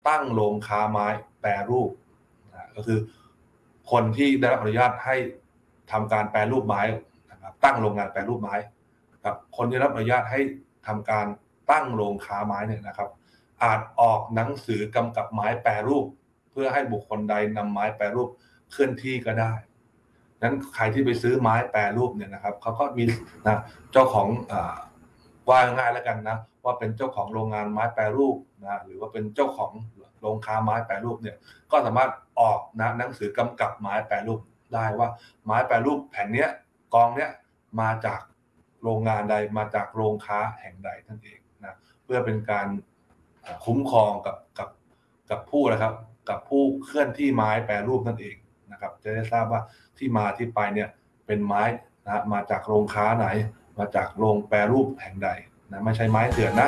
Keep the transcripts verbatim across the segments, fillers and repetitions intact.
ตั้งโรงค้าไม้แปรรูปนะก็คือคนที่ได้รับอนุญาตให้ทำการแปรรูปไม้นะครับตั้งโรงงานแปรรูปไม้ครับคนที่รับอนุญาตให้ทำการตั้งโรงค้าไม้เนี่ยนะครับอาจออกหนังสือกำกับไม้แปรรูปเพื่อให้บุคคลใดนำไม้แปรรูปเคลื่อนที่ก็ได้นั้นใครที่ไปซื้อไม้แปรรูปเนี่ยนะครับเขาก็มีนะเจ้าของอ่าว่าง่ายแล้วกันนะว่าเป็นเจ้าของโรงงานไม้แปรรูปนะหรือว่าเป็นเจ้าของโรงค้าไม้แปรรูปเนี่ยก็สามารถออกนะหนังสือกำกับไม้แปรรูปได้ว่าไม้แปรรูปแผ่นเนี้ยกองเนี้ยมาจากโรงงานใดมาจากโรงค้าแห่งใดนั่นเองนะเพื่อเป็นการคุ้มครองกับกับกับผู้นะครับกับผู้เคลื่อนที่ไม้แปรรูปนั่นเองนะครับจะได้ทราบว่าที่มาที่ไปเนี่ยเป็นไม้นะมาจากโรงค้าไหนมาจากโรงแปรรูปแห่งใดนะไม่ใช่ไม้เถื่อนนะ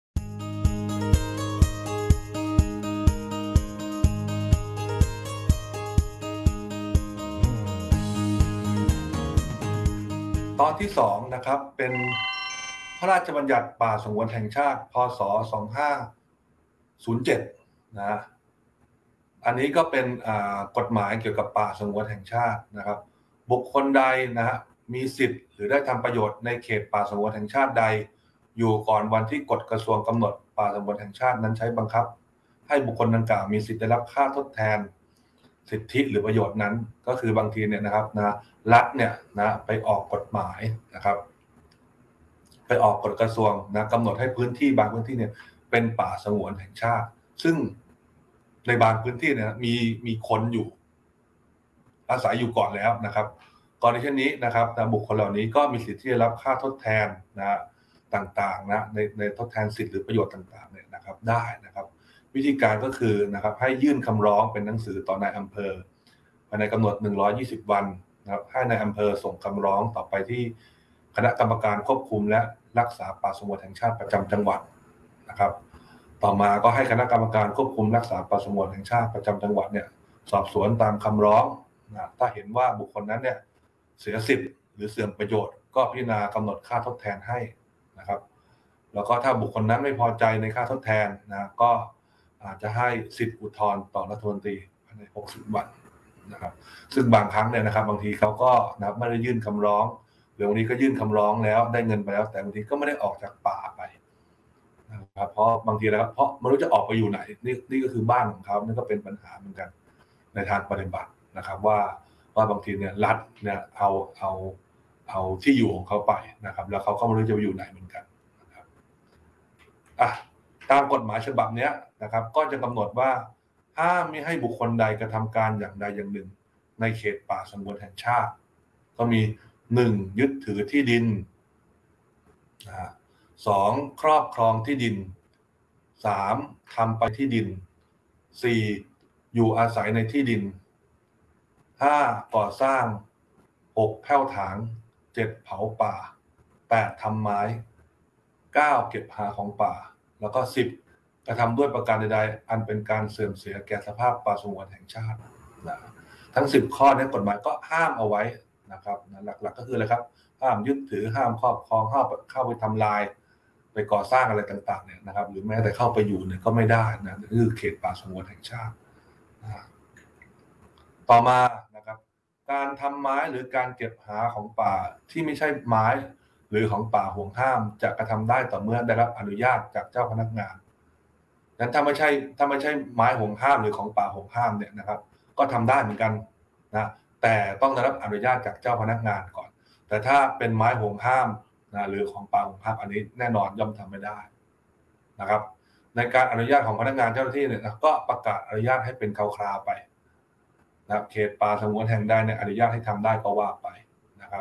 ตอนที่สองนะครับเป็นพระราชบัญญัติป่าสงวนแห่งชาติพ.ศ. สองพันห้าร้อยเจ็ดนะอันนี้ก็เป็นกฎหมายเกี่ยวกับป่าสงวนแห่งชาตินะครับบุคคลใดนะฮะมีสิทธิ์หรือได้ทำประโยชน์ในเขตป่าสงวนแห่งชาติใดอยู่ก่อนวันที่กฎกระทรวงกำหนดป่าสงวนแห่งชาตินั้นใช้บังคับให้บุคคลดังกล่าวมีสิทธิ์ได้รับค่าทดแทนสิทธิหรือประโยชน์นั้นก็คือบางทีเนี่ยนะครับนะรัฐเนี่ยนะไปออกกฎหมายนะครับไปออกกฎกระทรวงนะกำหนดให้พื้นที่บางพื้นที่เนี่ยเป็นป่าสงวนแห่งชาติซึ่งในบางพื้นที่เนี่ยมีมีคนอยู่อาศัยอยู่ก่อนแล้วนะครับกรณีเช่นนี้นะครับบุคคลเหล่านี้ก็มีสิทธิ์ที่จะรับค่าทดแทนนะต่างๆนะในในทดแทนสิทธิหรือประโยชน์ต่างๆเนี่ยนะครับได้นะครับวิธีการก็คือนะครับให้ยื่นคำร้องเป็นหนังสือต่อนายอำเภอภายในกำหนดหนึ่งร้อยยี่สิบวันนะครับให้นายอำเภอส่งคำร้องต่อไปที่คณะกรรมการควบคุมและรักษาป่าสงวนแห่งชาติประจำจังหวัดนะครับต่อมาก็ให้คณะกรรมการควบคุมรักษาป่าสงวนแห่งชาติประจำจังหวัดเนี่ยสอบสวนตามคำร้องนะถ้าเห็นว่าบุคคลนั้นเนี่ยเสียสิทธิ์หรือเสื่อมประโยชน์ก็พิจารณากำหนดค่าทดแทนให้นะครับแล้วก็ถ้าบุคคลนั้นไม่พอใจในค่าทดแทนนะก็อาจจะให้สิทธิ์อุทธรณ์ต่อรัฐมนตรีภายในหกสิบวันนะครับซึ่งบางครั้งเนี่ยนะครับบางทีเขาก็นะไม่ได้ยื่นคำร้องหรือบางทีก็ยื่นคำร้องแล้วได้เงินไปแล้วแต่บางทีก็ไม่ได้ออกจากป่าไปนะครับเพราะบางทีแล้วเพราะไม่รู้จะออกไปอยู่ไหนนี่นี่ก็คือบ้านของเขานี่ก็เป็นปัญหาเหมือนกันในทางปฏิบัตินะครับว่าว่าบางทีเนี่ยรัฐเนี่ยเอาเอาเอาที่อยู่ของเขาไปนะครับแล้วเขาก็ไม่รู้จะไปอยู่ไหนเหมือนกันนะครับอ่ะตามกฎหมายฉบับนี้นะครับก็จะกำหนดว่าห้ามไม่ให้บุคคลใดกระทำการอย่างใดอย่างหนึ่งในเขตป่าสงวนแห่งชาติก็มีหนึ่งยึดถือที่ดินนะสองครอบครองที่ดินสามทำไปที่ดินสี่อยู่อาศัยในที่ดินห้าก่อสร้างหกแผ้วถางเจ็ดเผาป่าแปดทำไม้เก้าเก็บหาของป่าแล้วก็สิบกระทำด้วยประการใดๆอันเป็นการเสื่อมเสียแก่สภาพป่าสงวนแห่งชาตินะทั้งสิบข้อนี้กฎหมายก็ห้ามเอาไว้นะครับนะหลักๆก็คืออะไรครับห้ามยึดถือห้ามครอบครองห้ามเข้าไปทำลายไปก่อสร้างอะไรต่างๆเนี่ยนะครับหรือแม้แต่เข้าไปอยู่เนี่ยก็ไม่ได้นะนี่คือเขตป่าสงวนแห่งชาตินะต่อมานะครับการทำไม้หรือการเก็บหาของป่าที่ไม่ใช่ไม้หรือของป่าห่วงห้ามจะกระทำได้ต่อเมื่อได้รับอนุญาตจากเจ้าพนักงานนั้นถ้าไม่ใช่ถ้าไม่ใช่ไม้ห่วงห้ามหรือของป่าห่วงห้ามเนี่ยนะครับก็ทำได้เหมือนกันนะแต่ต้องได้รับอนุญาตจากเจ้าพนักงานก่อนแต่ถ้าเป็นไม้ห่วงห้ามนะหรือของป่าห่วงห้ามอันนี้แน่นอนย่อมทำไม่ได้นะครับในการอนุญาตของพนักงานเจ้าหน้าที่เนี่ยก็ประกาศอนุญาตให้เป็นคราวๆไปนะครับเขตป่าสงวนแห่งใดเนี่ยอนุญาตให้ทำได้ก็ว่าไปนะครับ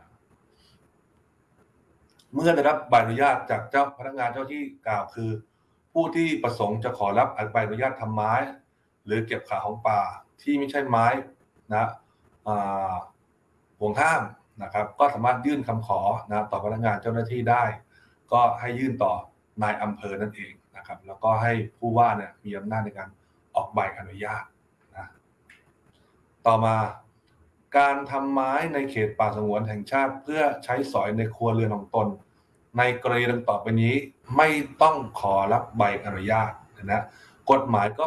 เมื่อได้รับใบอนุญาตจากเจ้าพนักงานเจ้าที่กล่าวคือผู้ที่ประสงค์จะขอรับใบอนุญาตทำไม้หรือเก็บขาของป่าที่ไม่ใช่ไม้นะห่วงห้ามนะครับก็สามารถยื่นคำขอนะต่อพนักงานเจ้าหน้าที่ได้ก็ให้ยื่นต่อนายอำเภอนั่นเองนะครับแล้วก็ให้ผู้ว่าเนี่ยมีอำนาจในการออกใบอนุญาตนะต่อมาการทำไม้ในเขตป่าสงวนแห่งชาติเพื่อใช้สอยในครัวเรือนของตนในกรณีดังต่อไปนี้ไม่ต้องขอรับใบอนุญาตนะกฎหมายก็